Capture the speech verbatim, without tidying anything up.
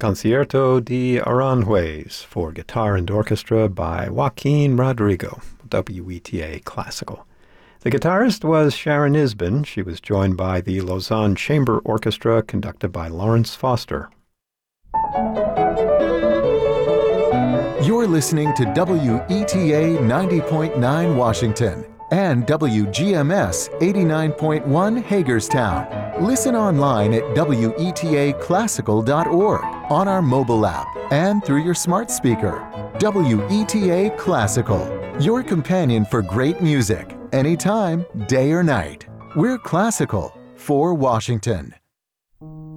Concierto de Aranjuez for guitar and orchestra by Joaquin Rodrigo, W E T A Classical. The guitarist was Sharon Isbin. She was joined by the Lausanne Chamber Orchestra, conducted by Lawrence Foster. You're listening to W E T A ninety point nine Washington and W G M S eighty-nine point one Hagerstown. Listen online at W E T A classical dot org, on our mobile app, and through your smart speaker. W E T A Classical, your companion for great music, anytime, day or night. We're classical for Washington.